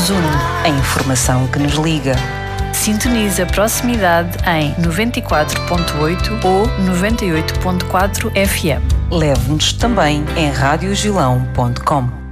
nos une. A informação que nos liga. Sintoniza a proximidade em 94.8 ou 98.4 FM. Leve-nos também em radiogilão.com.